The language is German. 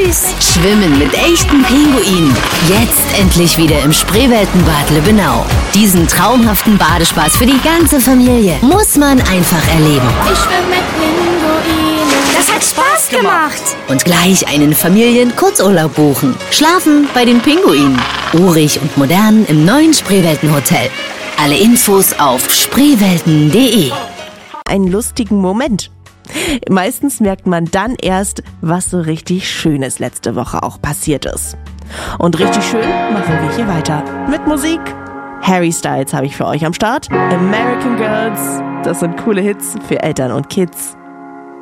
süß. Schwimmen mit echten Pinguinen. Jetzt endlich wieder im Spreeweltenbad Lübbenau. Diesen traumhaften Badespaß für die ganze Familie muss man einfach erleben. Ich schwimme mit Pinguinen. Das hat Spaß gemacht. Und gleich einen Familien-Kurzurlaub buchen. Schlafen bei den Pinguinen. Urig und modern im neuen Spreeweltenhotel. Alle Infos auf spreewelten.de. Einen lustigen Moment. Meistens merkt man dann erst, was so richtig Schönes letzte Woche auch passiert ist. Und richtig schön machen wir hier weiter mit Musik. Harry Styles habe ich für euch am Start. American Girls, das sind coole Hits für Eltern und Kids.